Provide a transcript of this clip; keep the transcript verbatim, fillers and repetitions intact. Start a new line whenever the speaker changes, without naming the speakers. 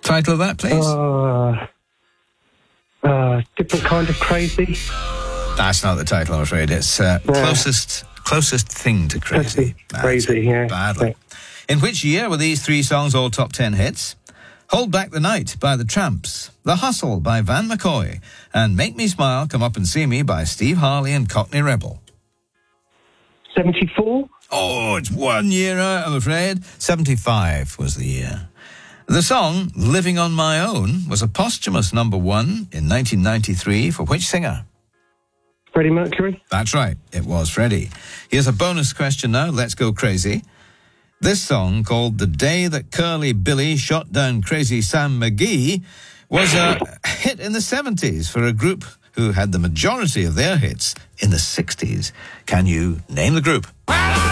Title of that, please?
Uh, uh, different kind of crazy.
That's not the title, I'm afraid. It's uh,
Yeah.
closest closest thing to crazy. That's
Crazy,
it.
yeah.
Badly.
Yeah.
In which year were these three songs all top ten hits? Hold Back the Night by The Tramps, The Hustle by Van McCoy, and Make Me Smile, Come Up and See Me by Steve Harley and Cockney Rebel.
seventy-four?
Oh, it's one year out, I'm afraid. seventy-five was the year. The song, Living on My Own, was a posthumous number one in nineteen ninety-three for which singer?
Freddie Mercury?
That's right, it was Freddie. Here's a bonus question now, let's go crazy. This song, called The Day That Curly Billy Shot Down Crazy Sam McGee, was a hit in the seventies for a group who had the majority of their hits in the sixties. Can you name the group?